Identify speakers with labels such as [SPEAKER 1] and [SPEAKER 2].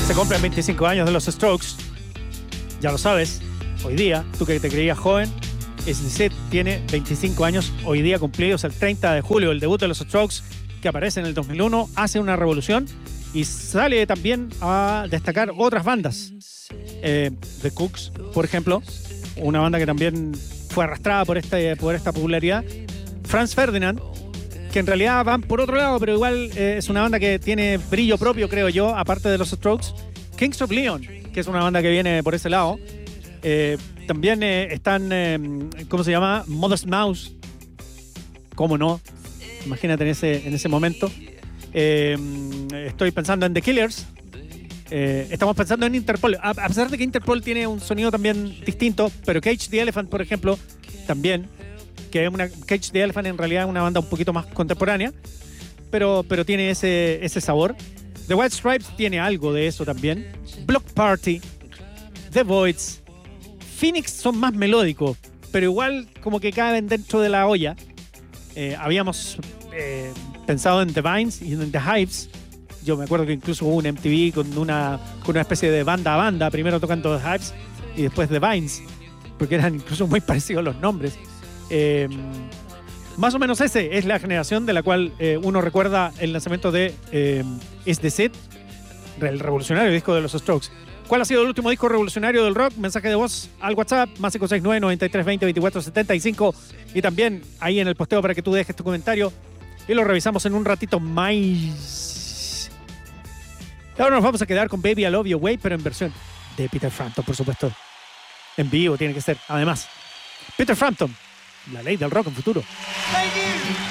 [SPEAKER 1] Se cumplen 25 años de los Strokes. Ya lo sabes, hoy día, tú que te creías joven, SDC tiene 25 años hoy día cumplidos el 30 de julio. El debut de los Strokes, que aparece en el 2001, hace una revolución y sale también a destacar otras bandas. The Cooks, por ejemplo, una banda que también fue arrastrada por esta popularidad. Franz Ferdinand, que en realidad van por otro lado, pero igual es una banda que tiene brillo propio, creo yo, aparte de los Strokes. Kings of Leon, que es una banda que viene por ese lado. También están, ¿cómo se llama? Modest Mouse. ¿Cómo no? Imagínate en ese momento. Estoy pensando en The Killers. Estamos pensando en Interpol. A pesar de que Interpol tiene un sonido también distinto, pero Cage the Elephant, por ejemplo, también. Que es Cage the Elephant en realidad es una banda un poquito más contemporánea, pero tiene ese sabor. The White Stripes tiene algo de eso también. Block Party, The Voids, Phoenix son más melódicos, pero igual como que caben dentro de la olla. Habíamos pensado en The Vines y en The Hives. Yo me acuerdo que incluso hubo un MTV con una especie de banda a banda, primero tocando The Hives y después The Vines, porque eran incluso muy parecidos los nombres. Más o menos ese es la generación de la cual uno recuerda el lanzamiento de Is This It, el revolucionario disco de los Strokes. ¿Cuál ha sido el último disco revolucionario del rock? Mensaje de voz al WhatsApp, más 569-9320-2475, y también ahí en el posteo para que tú dejes tu comentario y lo revisamos en un ratito más. Ahora nos vamos a quedar con Baby I Love You Way, pero en versión de Peter Frampton, por supuesto. En vivo tiene que ser, además. Peter Frampton, la ley del rock en futuro.
[SPEAKER 2] Thank you.